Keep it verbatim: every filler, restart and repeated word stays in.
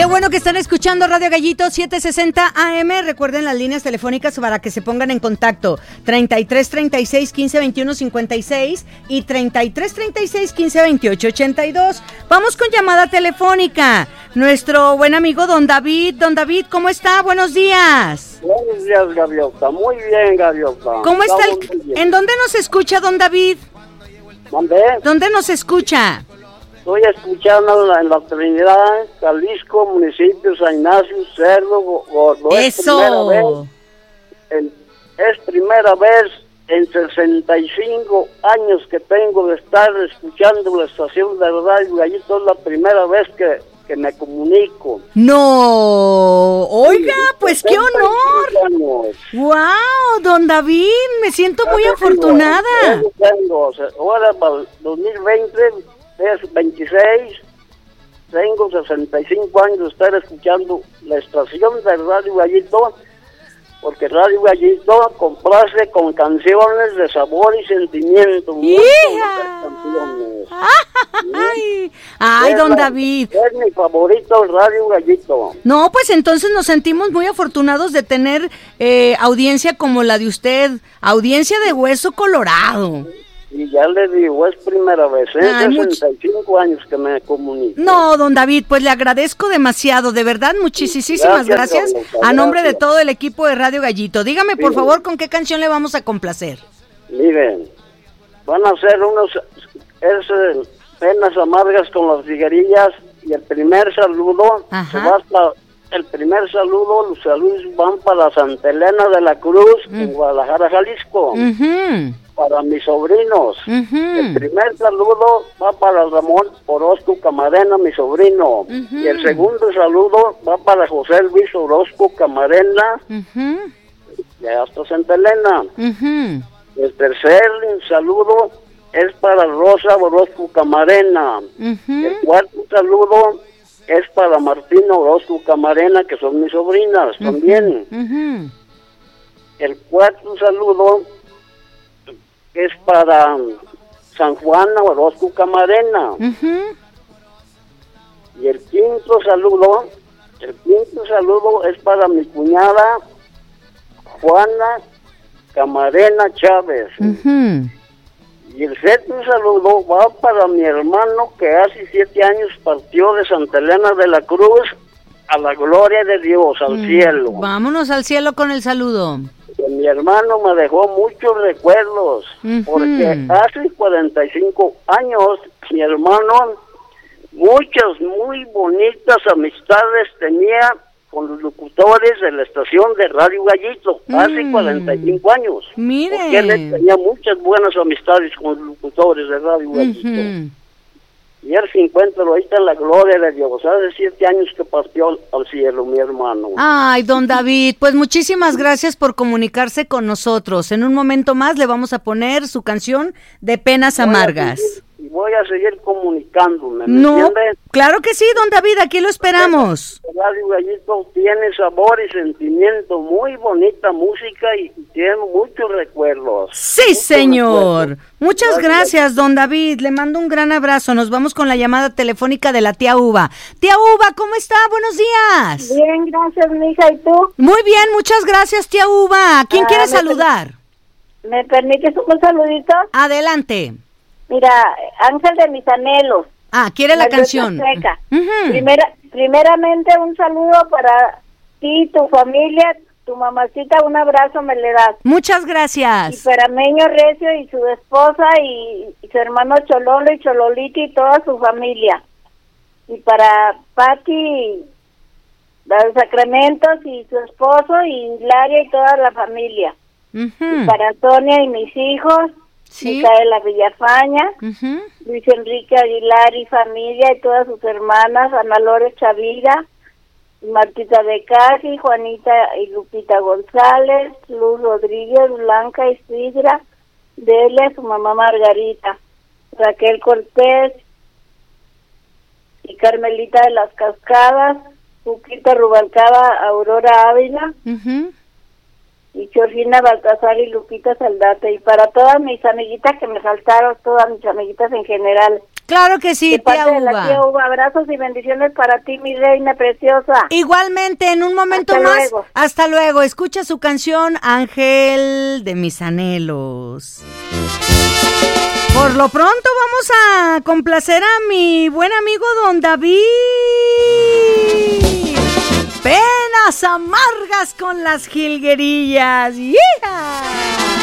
bueno que están escuchando Radio Gallito setecientos sesenta A M. Recuerden las líneas telefónicas para que se pongan en contacto. treinta y tres, treinta y seis, quince, veintiuno, cincuenta y seis y treinta y tres, treinta y seis, quince, veintiocho, ochenta y dos. Vamos con llamada telefónica. Nuestro buen amigo Don David. Don David, ¿cómo está? Buenos días. Buenos días, Gaviota. Muy bien, Gaviota. ¿Cómo está? El... ¿En dónde nos escucha, Don David? ¿Dónde? ¿Dónde nos escucha? Estoy escuchando en la Trinidad, Jalisco, municipio San Ignacio, Cerdo, Gordo. ¡Eso! Es primera vez, en, es primera vez en sesenta y cinco años que tengo de estar escuchando la estación de Radio Gallito. Es la primera vez que, que me comunico. ¡No! Oiga, pues qué honor. ¡Wow, Don David! Me siento muy ya afortunada. Tengo, tengo, ahora para el dos mil veinte... es veintiséis, tengo sesenta y cinco años de estar escuchando la estación de Radio Gallito, porque Radio Gallito complace con canciones de sabor y sentimiento. ¡Hija! Canciones. ¡Ay! ¡Ay, Don la, David! Es mi favorito, Radio Gallito. No, pues entonces nos sentimos muy afortunados de tener eh, audiencia como la de usted, audiencia de hueso colorado. Y ya le digo, es primera vez, ¿eh? Ay, sesenta y cinco much... años que me comunico. No, Don David, pues le agradezco demasiado, de verdad, muchísimas gracias, gracias a nombre de todo el equipo de Radio Gallito. Dígame, por Miren. favor, ¿con qué canción le vamos a complacer? Miren, van a ser unos es, eh, penas amargas con las figuerillas, y el primer saludo, se va hasta, el primer saludo, los saludos van para Santa Elena de la Cruz, mm. en Guadalajara, Jalisco. Uh-huh. Para mis sobrinos. Uh-huh. El primer saludo va para Ramón Orozco Camarena, mi sobrino. Uh-huh. Y el segundo saludo va para José Luis Orozco Camarena, uh-huh. de hasta Santa Elena. Uh-huh. El tercer saludo es para Rosa Orozco Camarena. Uh-huh. El cuarto saludo es para Martina Orozco Camarena, que son mis sobrinas, uh-huh. también. Uh-huh. El cuarto saludo es para San Juan Orozco Camarena. Uh-huh. Y el quinto saludo, el quinto saludo es para mi cuñada Juana Camarena Chávez. Uh-huh. Y el séptimo saludo va para mi hermano que hace siete años partió de Santa Elena de la Cruz a la gloria de Dios, al uh-huh. cielo. Vámonos al cielo con el saludo. Mi hermano me dejó muchos recuerdos, uh-huh. porque hace cuarenta y cinco años mi hermano muchas muy bonitas amistades tenía con los locutores de la estación de Radio Gallito, mm. hace cuarenta y cinco años. Mire. Porque él tenía muchas buenas amistades con los locutores de Radio Gallito. Uh-huh. Y él se encuentra ahorita en la gloria de Dios. Hace siete años que partió al cielo, mi hermano. Ay, Don David, pues muchísimas gracias por comunicarse con nosotros. En un momento más le vamos a poner su canción de Penas Amargas. Y voy a seguir comunicándome, ¿me no, entiendes? Claro que sí, Don David, aquí lo esperamos. Radio Gallito tiene sabor y sentimiento, muy bonita música y tiene muchos recuerdos. Sí, muchos señor. Recuerdos. Muchas gracias, gracias, Don David. Le mando un gran abrazo. Nos vamos con la llamada telefónica de la tía Uva. Tía Uva, ¿cómo está? Buenos días. Bien, gracias, mija. ¿Y tú? Muy bien, muchas gracias, tía Uva. ¿Quién ah, quiere saludar? Per- ¿Me permites un saludito? Adelante. Mira, Ángel de mis anhelos. Ah, quiere la, la canción. Uh-huh. Primera, primeramente un saludo para ti, tu familia, tu mamacita, un abrazo me le das. Muchas gracias. Y para Meño Recio y su esposa y, y su hermano Chololo y Chololita y toda su familia. Y para Pati, los Sacramentos y su esposo y Hilaria y toda la familia. Uh-huh. Y para Antonia y mis hijos. Sí. Micaela Villafaña, uh-huh. Luis Enrique Aguilar y familia y todas sus hermanas, Ana Lores Chavira, Martita de Casi, Juanita y Lupita González, Luz Rodríguez, Blanca Isidra, Delia, su mamá Margarita, Raquel Cortés y Carmelita de las Cascadas, Juquita Rubalcaba, Aurora Ávila, uh-huh. y Georgina Baltasar y Lupita Saldate, y para todas mis amiguitas que me faltaron, todas mis amiguitas en general. Claro que sí, de tía parte de la Uva. tía Uva. Abrazos y bendiciones para ti, mi reina preciosa. Igualmente, en un momento Hasta más. luego. Hasta luego. Escucha su canción Ángel de mis anhelos. Por lo pronto vamos a complacer a mi buen amigo Don David. Penas amargas con las jilguerillas. ¡Yeah!